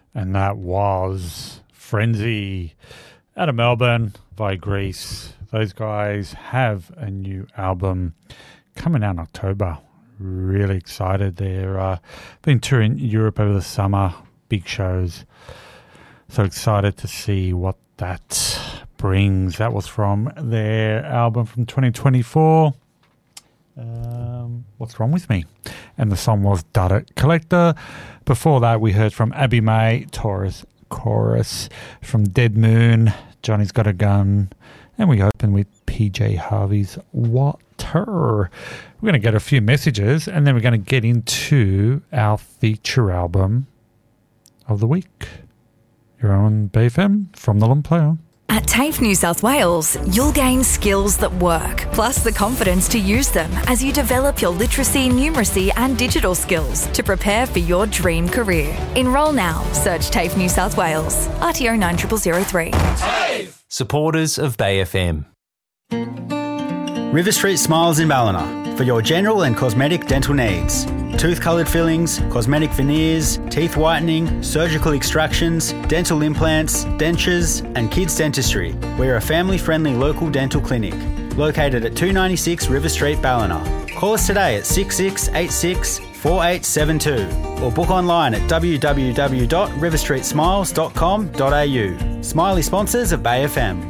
And that was Frenzy out of Melbourne by Greece. Those guys have a new album coming out in October. Really excited. They're been touring Europe over the summer, big shows. So excited to see what that brings. That was from their album from 2024. What's Wrong With Me? And the song was Dud It Collector. Before that, we heard from Abby May, Taurus Chorus, from Dead Moon, Johnny's Got a Gun, and we open with PJ Harvey's Water. We're going to get a few messages, and then we're going to get into our feature album of the week. You're on BFM from the Long Player. At TAFE New South Wales, you'll gain skills that work, plus the confidence to use them as you develop your literacy, numeracy and digital skills to prepare for your dream career. Enrol now. Search TAFE New South Wales. RTO 9003. TAFE! Supporters of Bay FM. River Street Smiles in Ballina for your general and cosmetic dental needs. Tooth-coloured fillings, cosmetic veneers, teeth whitening, surgical extractions, dental implants, dentures and kids dentistry. We're a family-friendly local dental clinic located at 296 River Street, Ballina. Call us today at 6686 4872 or book online at www.riverstreetsmiles.com.au. Smiley sponsors of Bay FM.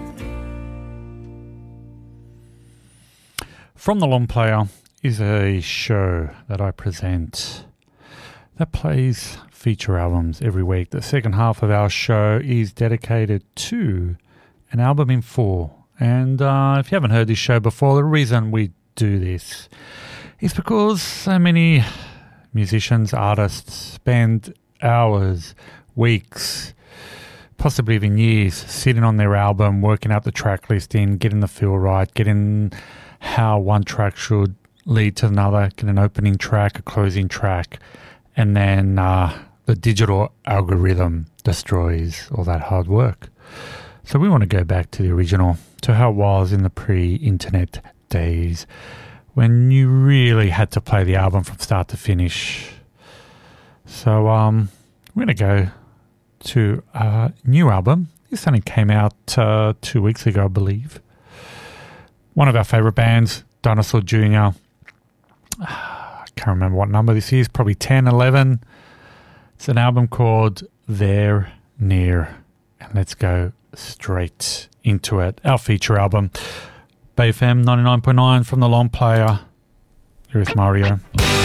From the Long Player is a show that I present that plays feature albums every week. The second half of our show is dedicated to an album in four. And if you haven't heard this show before, the reason we do this is because so many musicians, artists spend hours, weeks, possibly even years sitting on their album, working out the track listing, getting the feel right, getting how one track should lead to another, get an opening track, a closing track, and then the digital algorithm destroys all that hard work. So we want to go back to the original, to how it was in the pre-internet days when you really had to play the album from start to finish. So we're going to go to a new album. This only came out 2 weeks ago, I believe. One of our favourite bands, Dinosaur Jr. I can't remember what number this is, probably 10, 11. It's an album called There, Near. And let's go straight into it. Our feature album, BFM 99.9 from the Long Player. Here's Mario.